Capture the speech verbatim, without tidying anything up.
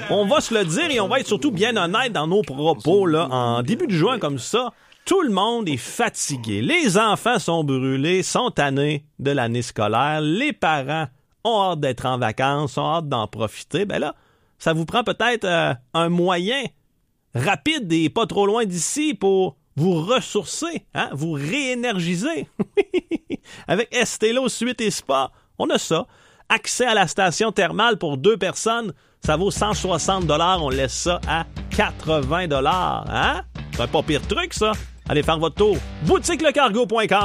On va se le dire et on va être surtout bien honnête dans nos propos, là. En début de juin comme ça, tout le monde est fatigué. Les enfants sont brûlés, sont tannés de l'année scolaire. Les parents ont hâte d'être en vacances, ont hâte d'en profiter. Ben là, ça vous prend peut-être euh, un moyen rapide et pas trop loin d'ici pour vous ressourcer, hein, vous réénergiser. Avec Estelo Suite et Spa, on a ça. Accès à la station thermale pour deux personnes, ça vaut cent soixante dollars. On laisse ça à quatre-vingts dollars. Hein? C'est un pas pire truc, ça. Allez faire votre tour. boutique le cargo point com.